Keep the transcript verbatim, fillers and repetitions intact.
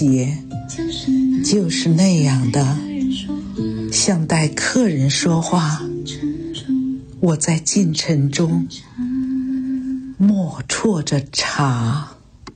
节，就是那样的，像待客人说话。我在进程中默啜着茶。